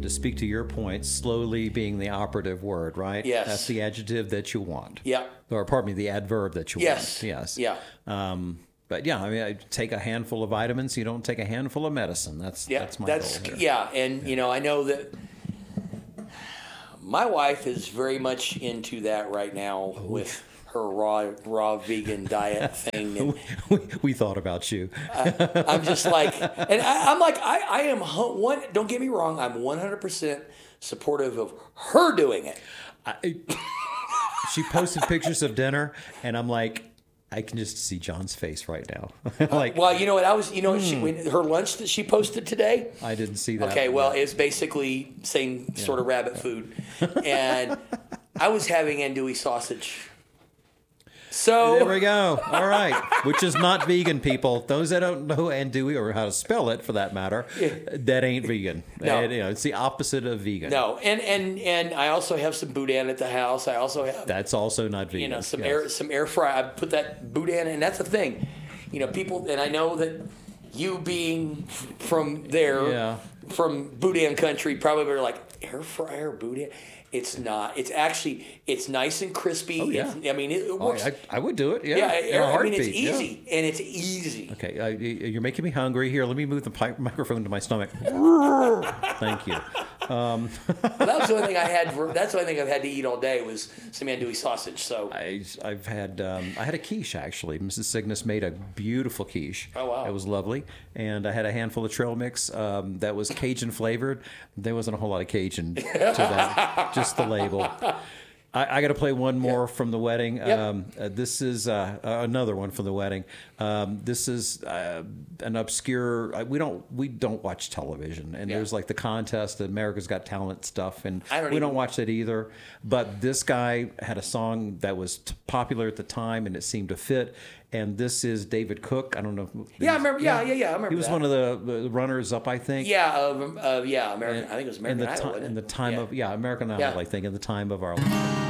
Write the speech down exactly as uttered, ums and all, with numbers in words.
to speak to your point, slowly being the operative word, right? Yes. That's the adjective that you want. Yeah. Or pardon me, the adverb that you Yes. want. Yes. Yeah. Um, but yeah, I mean, I take a handful of vitamins. You don't take a handful of medicine. That's Yeah. that's my That's goal here. yeah, and you know, I know that my wife is very much into that right now Oh. with her raw raw vegan diet thing. And we, we thought about you. I, I'm just like, and I, I'm like, I, I am hu- one. Don't get me wrong. I'm one hundred percent supportive of her doing it. I, she posted pictures of dinner, and I'm like, I can just see John's face right now. like, Well, you know what? I was, you know, Hmm. she, when, her lunch that she posted today. I didn't see that. Okay, well, it's basically same sort of rabbit food, and I was having andouille sausage. So There we go. All right. Which is not vegan, people. Those that don't know andouille or how to spell it, for that matter, that ain't vegan. No. And, you know, it's the opposite of vegan. no, and and and I also have some boudin at the house. I also have That's also not vegan. you know some Yes. air some air fry. I put that boudin, and that's the thing. You know, people, and I know that you being from there, Yeah. from boudin country, probably are like air fryer boudin. It's not. It's actually it's nice and crispy. Oh, yeah. It's, I mean, it, it Oh, works. I, I would do it. Yeah. yeah, In air, a I mean, it's heartbeat, yeah. easy, and it's easy. Okay, uh, y- you're making me hungry. Here, let me move the pi- microphone to my stomach. Thank you. Um, Well, that was the only thing I had. For, that's the only thing I've had to eat all day was some andouille sausage. So I, I've had um, I had a quiche actually. Missus Cygnus made a beautiful quiche. Oh, wow. It was lovely, and I had a handful of trail mix um, that was Cajun flavored. There wasn't a whole lot of Cajun to that, just the label. I, I got to play one more from the wedding. Yep. Um, uh, this is uh, uh, another one from the wedding. Um, this is uh, an obscure. Uh, we don't we don't watch television, and Yeah. there's like the contest, the America's Got Talent stuff, and I don't we even- don't watch that either. But this guy had a song that was t- popular at the time, and it seemed to fit. And this is David Cook. I don't know. If, yeah, I remember. Yeah, yeah, yeah. I remember. He was that. one of the, the runners up, I think. Yeah, of uh, yeah, American. I think it was In American the, Idol. ti- wasn't it? in the time yeah. of yeah, American Idol, Yeah. I think, in the time of our.